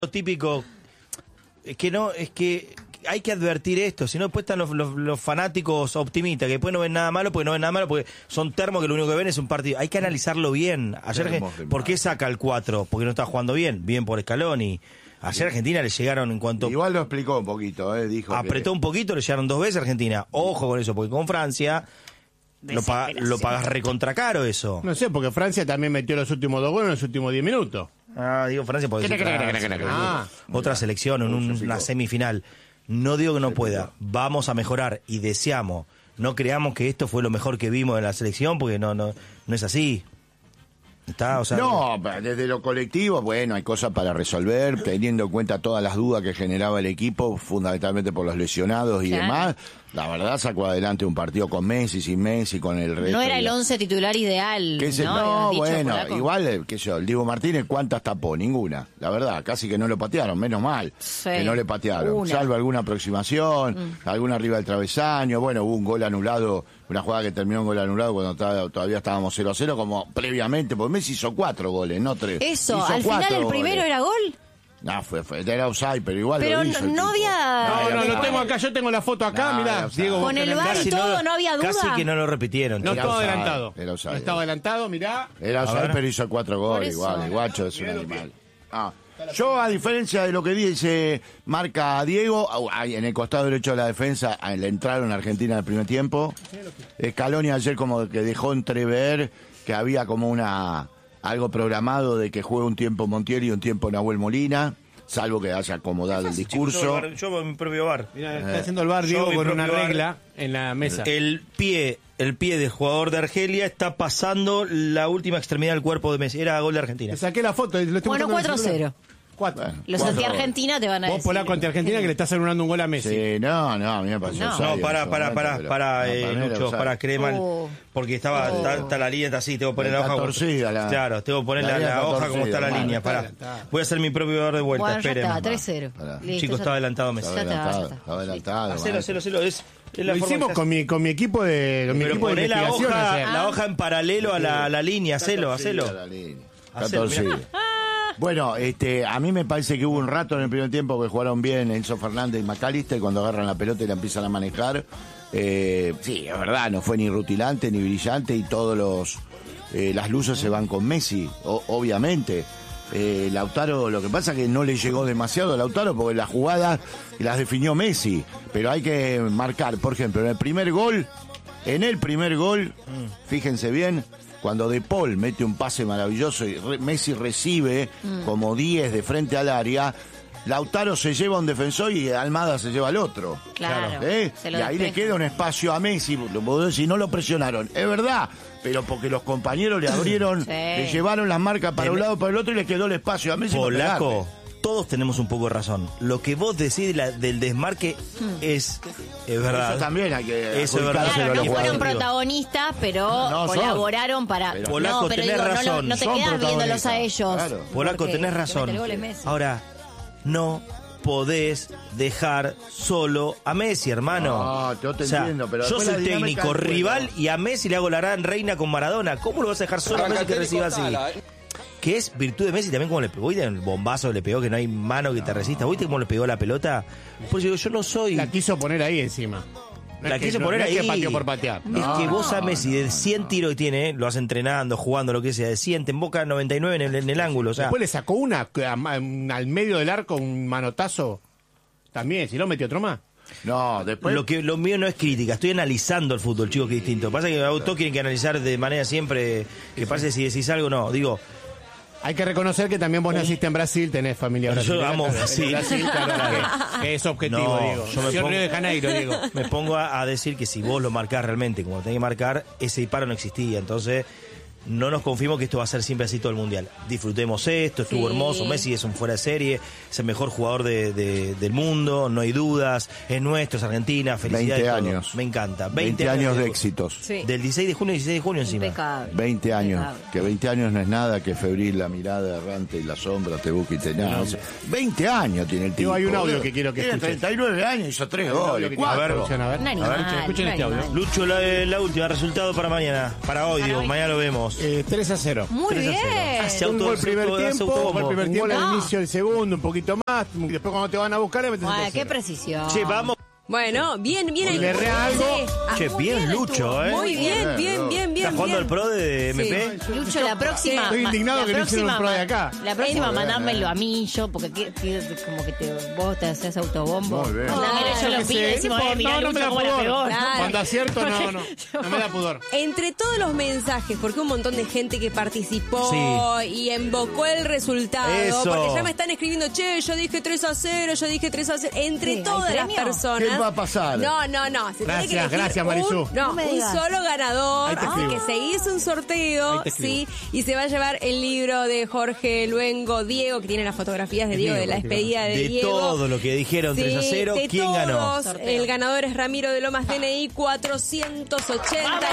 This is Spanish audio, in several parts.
típico, es que hay que advertir esto, si no después están los fanáticos optimistas, que después no ven nada malo, porque son termos que lo único que ven es un partido. Hay que analizarlo bien. Ayer, ¿por qué saca el 4? Porque no está jugando bien por Scaloni. Ayer Argentina le llegaron en cuanto... Igual lo explicó un poquito, dijo apretó un poquito, le llegaron 2 veces a Argentina. Ojo con eso, porque con Francia... Lo pagas recontra caro eso. No sé, porque Francia también metió los últimos 2 goles en los últimos 10 minutos. Digo Francia porque otra selección en una semifinal. No digo que no pueda. Vamos a mejorar y deseamos. No creamos que esto fue lo mejor que vimos en la selección, porque no es así. No, desde lo colectivo, bueno, hay cosas para resolver, teniendo en cuenta todas las dudas que generaba el equipo, fundamentalmente por los lesionados y demás. La verdad sacó adelante un partido con Messi, sin Messi, con el resto. No era el 11 titular ideal. No, bueno, igual, qué sé yo, el Diego Martínez, ¿cuántas tapó? Ninguna. La verdad, casi que no lo patearon, menos mal que no le patearon. Salvo alguna aproximación, alguna arriba del travesaño. Bueno, hubo un gol anulado, una jugada que terminó en gol anulado cuando todavía estábamos 0-0, como previamente, porque Messi hizo 4 goles, no 3. Eso, hizo al final el primero era gol. No, era offside, pero igual pero lo hizo. No había... No, lo tengo acá, yo tengo la foto acá, mirá. Diego, con el VAR y todo, no había duda. Casi que no lo repitieron. No estaba adelantado. Era offside. No estaba adelantado, mirá. Era offside, pero hizo 4 goles igual. El guacho es un animal. Yo, a diferencia de lo que dice marca Diego, en el costado derecho de la defensa le entraron a Argentina en el primer tiempo. Scaloni ayer como que dejó entrever que había como algo programado de que juegue un tiempo Montiel y un tiempo Nahuel Molina, salvo que haya acomodado el discurso. Yo en mi propio bar. Mirá, está haciendo el bar Diego con una regla en la mesa. El pie del jugador de Argelia está pasando la última extremidad del cuerpo de Messi. Era gol de Argentina. Le saqué la foto. Bueno, 4-0. Los anti-Argentina te van a decir. Vos polaco anti-Argentina que le estás anulando un gol a Messi. Sí, no, a mí me pasó. No, para Crema, porque está la línea, está así, tengo que poner la hoja. Claro, tengo que poner la hoja como está la línea. Voy a hacer mi propio bar de vuelta, bueno, esperen. Ya está, 3-0. Chicos, está adelantado Messi. Está adelantado. Hacelo. Lo hicimos con mi equipo de investigación. La hoja en paralelo a la línea, hacelo. 14. Bueno, a mí me parece que hubo un rato en el primer tiempo que jugaron bien Enzo Fernández y McAllister cuando agarran la pelota y la empiezan a manejar. Sí, es verdad, no fue ni rutilante ni brillante y todos las luces se van con Messi, obviamente. Lautaro, lo que pasa es que no le llegó demasiado a Lautaro porque las jugadas las definió Messi, pero hay que marcar, por ejemplo, en el primer gol, fíjense bien, cuando De Paul mete un pase maravilloso y Messi recibe como 10 de frente al área, Lautaro se lleva a un defensor y Almada se lleva al otro. Claro. Y ahí le queda un espacio a Messi, si no lo presionaron. Es verdad, pero porque los compañeros le abrieron, le llevaron las marcas para un lado para el otro y le quedó el espacio a Messi. Polaco, todos tenemos un poco de razón. Lo que vos decís del desmarque es verdad. Eso también hay que... Eso es verdad. Claro, no fueron protagonistas, pero colaboraron para... Polaco, tenés razón. No te quedas viéndolos a ellos. Claro. Polaco, tenés razón. Ahora, no podés dejar solo a Messi, hermano. No, yo te entiendo, pero yo soy técnico rival y a Messi le hago la gran reina con Maradona. ¿Cómo lo vas a dejar solo a Messi que reciba así? Que es virtud de Messi también como le pegó, ¿viste? El bombazo que le pegó, que no hay mano que te resista. ¿Viste cómo le pegó la pelota? Pues yo no soy... La quiso poner ahí encima. La quiso poner ahí. Es que pateó por patear. Es que vos a Messi, de 100 tiros que tiene, lo vas entrenando, jugando, lo que sea, de 100, te emboca 99 en el ángulo. O sea. Después le sacó una al medio del arco, un manotazo. También, si lo metió otro más. No, después... Lo mío no es crítica, estoy analizando el fútbol, chicos, que es distinto. Pasa que todos quieren que analizar de manera siempre, que parece si decís algo, no, digo... Hay que reconocer que también vos naciste en Brasil, tenés familia brasileña. Yo amo Brasil. Que es objetivo, digo. Yo me pongo, Río de Janeiro, digo. Me pongo a decir que si vos lo marcás realmente como lo tenés que marcar, ese disparo no existía. Entonces, no nos confiemos que esto va a ser siempre así todo el mundial. Disfrutemos esto, estuvo hermoso. Messi es un fuera de serie, es el mejor jugador del mundo, no hay dudas. Es nuestro, es Argentina, felicidades. 20 años. Me encanta. 20 años de éxitos. Sí. Del 16 de junio al 16 de junio encima. Impecable. 20 años. Impecable. Que 20 años no es nada, que febril la mirada errante y la sombra te busca y te nada. 20 años tiene el tipo. Hay un audio que quiero que tiene escuchen. 39 años, hizo 3 goles. 4. Un animal, Escuchen este audio. Lucho, la última, resultado para mañana. Para hoy, digo, mañana lo vemos. vamos? 3-0. Muy 3-0. bien. Hace Un gol primer tiempo, un gol al No. inicio del segundo, un poquito más. Y después cuando te van a buscar, le metes el Ay, 3-0. qué precisión. Che, vamos. Bueno, bien ahí. Le erré algo. Che, muy bien bien Lucho, ¿eh? Muy bien. ¿Estás jugando al pro de MP? Lucho, la próxima. Estoy indignado la que no hicieron un próxima- pro de acá. La próxima mandármelo a mí, yo, porque como que vos te haces autobombo. Muy bien. Mandámelo, yo lo pido y decimos, mirá no me Lucho da cómo la pudor. pegó. Claro. Cuando acierto, no me da pudor. Entre todos los mensajes, porque un montón de gente que participó y invocó el resultado, Eso. porque ya me están escribiendo, che, yo dije 3-0, yo dije 3-0. Entre Sí, ¿hay todas las premio? personas. ¿Qué va a pasar? No. Se tiene que elegir Gracias, Marisú. No, me un digas. solo ganador. Ahí te Así escribo. que se hizo un sorteo, Ahí te sí, escribo. y se va a llevar el libro de Jorge Luengo, Diego, que tiene las fotografías de Diego, de la despedida de De Diego. todo lo que dijeron, 3-0, de ¿quién ganó? todos. Sorteo. El ganador es Ramiro de Lomas, DNI 480.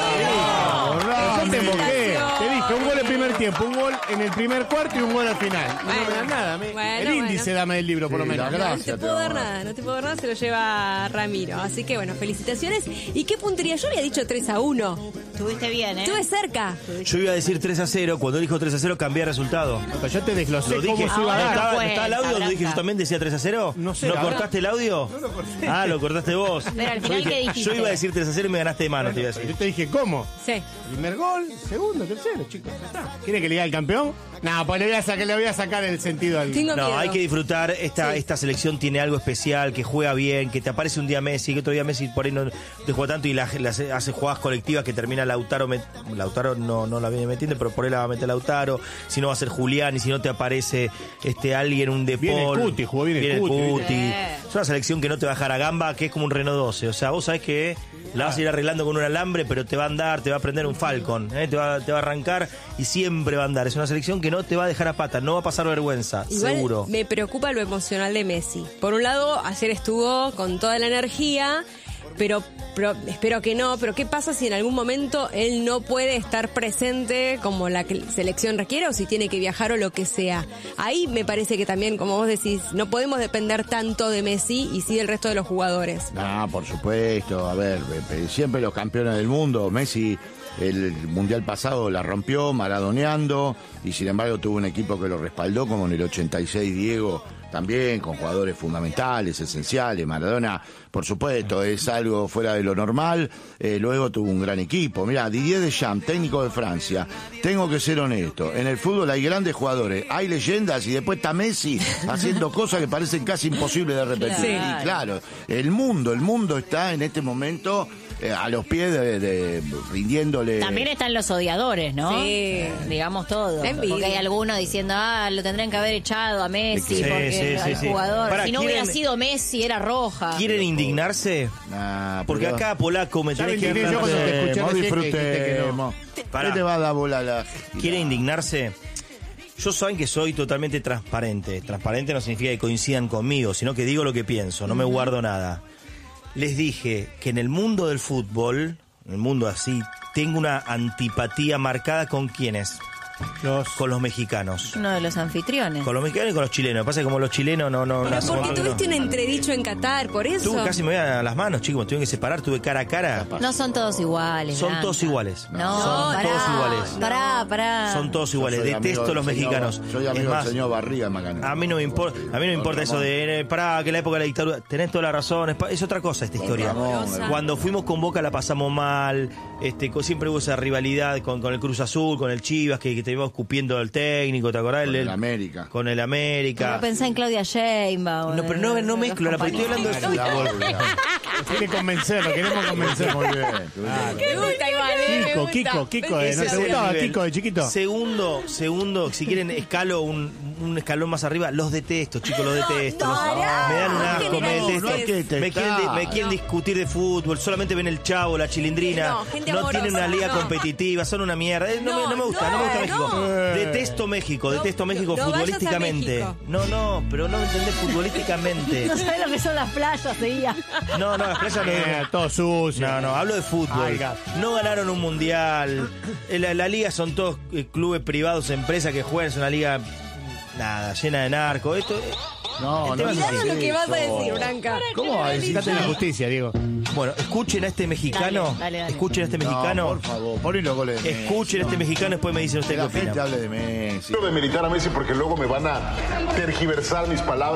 Yo te moqué. Te dije, un gol en primer tiempo, un gol en el primer cuarto y un gol al final. Y no me dan nada. Bueno, el índice dame del libro, por lo Sí, menos. la No gracia te puedo dar nada, se lo lleva Ramiro. Así que bueno, felicitaciones. ¿Y qué puntería? Yo había dicho 3-1. Estuviste bien, ¿eh? Estuve cerca. Yo iba a decir 3-0, cuando dijo 3-0 cambié el resultado. Pero yo te desglosé Lo dije, cómo se iba a ¿no dar. estaba, Cuenta, ¿estaba el audio donde dije yo Blanca. también decía 3-0? No sé, ¿No la verdad. cortaste el audio? No lo corté. Ah, lo cortaste vos. Pero al final, Yo ¿qué dijiste? Yo iba a decir 3-0 y me ganaste de mano, te iba a Yo decir. te dije, ¿cómo? Sí. Primer gol, segundo, tercero, chicos. Ya está. ¿Quiere que le diga el campeón? No, pues le voy a sacar el sentido al... Tengo No, miedo. hay que disfrutar. Esta selección tiene algo especial, que juega bien, que te aparece un día Messi, que otro día Messi por ahí no te juega tanto y hace jugadas colectivas que termina Lautaro. Lautaro no la viene metiendo, pero por ahí la va a meter Lautaro. Si no va a ser Julián y si no te aparece alguien, un De Viene Paul. Cuti, jugó bien el Cuti, Cuti. ¿viste? Es una selección que no te va a dejar a gamba, que es como un Renault 12. O sea, vos sabés que la vas a ir arreglando con un alambre, pero te va a andar, te va a prender un Falcon, te va a arrancar y siempre va a andar. Es una selección que no te va a dejar a pata, no va a pasar vergüenza, Igual seguro. me preocupa lo emocional de Messi. Por un lado, ayer estuvo con toda la energía, pero espero que no. Pero ¿qué pasa si en algún momento él no puede estar presente como la selección requiere o si tiene que viajar o lo que sea? Ahí me parece que también, como vos decís, no podemos depender tanto de Messi y sí del resto de los jugadores. No, por supuesto. A ver, siempre los campeones del mundo. Messi, el mundial pasado la rompió maradoneando y sin embargo tuvo un equipo que lo respaldó, como en el 86 Diego, también con jugadores fundamentales, esenciales. Maradona, por supuesto, es algo fuera de lo normal. Luego tuvo un gran equipo. Mira, Didier Deschamps, técnico de Francia. Tengo que ser honesto, en el fútbol hay grandes jugadores, hay leyendas y después está Messi haciendo cosas que parecen casi imposibles de repetir. Sí. Y claro, el mundo está en este momento a los pies de rindiéndole. También están los odiadores, ¿no? Sí. Digamos todo. La envidia. Porque hay algunos diciendo, lo tendrían que haber echado a Messi Sí, porque sí, el sí. jugador. Para, si no ¿quieren- hubiera sido Messi, era roja. ¿Quieren indignarse? Nah, Porque pero- acá, Polaco, me Ya tenés me que indigné yo cuando te escuché Disfrutemos, recién que dijiste que no. disfrutemos. Pará. ¿Qué te va a dar bola a la... ¿Quieren indignarse? Yo saben que soy totalmente transparente. Transparente no significa que coincidan conmigo, sino que digo lo que pienso, no me guardo nada. Les dije que en el mundo del fútbol, en el mundo así, tengo una antipatía marcada con ¿quiénes? Con los mexicanos. Uno de los anfitriones. Con los mexicanos y con los chilenos. Pasa que como los chilenos no Pero nacen- porque tuviste un entredicho en Qatar, por eso. Tuve casi me voy a las manos, chicos, me tuvieron que separar, tuve cara a cara. No son todos iguales. Son Blanca. todos iguales. No, Son pará, todos iguales. Pará. Son todos Yo iguales. soy Detesto amigo los del señor- mexicanos. Soy Es amigo más, del señor Barriga Macanero. a mí no me importa eso de pará, que en la época de la dictadura tenés toda la razón, es otra cosa esta historia. Ramón, Cuando fuimos con Boca la pasamos mal, siempre hubo esa rivalidad con el Cruz Azul, con el Chivas, que te íbamos escupiendo al técnico, ¿te acordás? Con el América. Con el América. No pensá en Claudia Sheinbaum. No, pero no mezclo, la estoy hablando de fútbol. La bola. Hay que convencerlo, queremos convencerlo. Muy bien. Me gusta igual, me gusta. Kiko, ¿no Ese te es el gustaba nivel. Kiko de chiquito? Segundo, si quieren escalo un escalón más arriba, los detesto, chicos, los detesto. pará, Me dan un no asco, me generalices. detesto. No hay que detestar. Me quieren discutir de fútbol, solamente ven el Chavo, la Chilindrina, No, gente no amorosa, tienen una liga no. competitiva, son una mierda. No me gusta México. no. Detesto México No vayas a futbolísticamente. México. No, pero no me entendés futbolísticamente. No sabés lo que son las playas, seguía. No, las playas no. Todo sucio. No, hablo de fútbol. Ay, gato. No ganaron un mundial. La liga son todos clubes privados, empresas que juegan. Es una liga, nada, llena de narcos. Esto No, no Cuidado digas lo que vas a eso. decir, Branca. ¿Cómo va a decir Fíjate en la eso? justicia, Diego. Bueno, escuchen a este mexicano. Dale. Escuchen a este No, mexicano. por favor, ponen los goles de Messi. Escuchen a este mexicano, después me dicen Que ustedes qué la gente opinan. hable de Messi. Quiero demeritar a Messi porque luego me van a tergiversar mis palabras.